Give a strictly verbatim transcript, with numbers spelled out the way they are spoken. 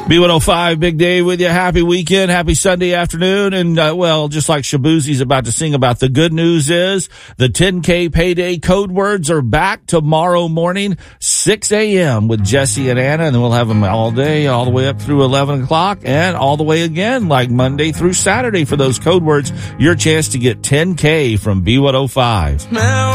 B one oh five, Big Dave with you. Happy weekend. Happy Sunday afternoon. And, uh, well, just like Shabuzi's about to sing about, the good news is the ten K payday code words are back tomorrow morning, six a.m. with Jesse and Anna. And then we'll have them all day, all the way up through eleven o'clock and all the way again, like Monday through Saturday for those code words. Your chance to get ten K from B one oh five.